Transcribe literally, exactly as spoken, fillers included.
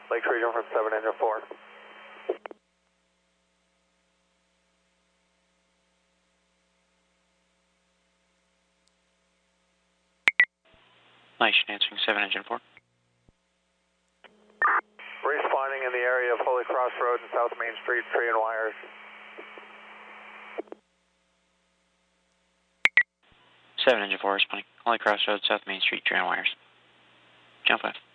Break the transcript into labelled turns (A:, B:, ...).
A: Lakes Region from seven engine four.
B: Nice, answering seven engine four.
A: Respawning in the area of Holy Cross Road and South Main Street, tree and wires.
B: seven engine four responding. Holy Cross Road, South Main Street, tree and wires. Channel five.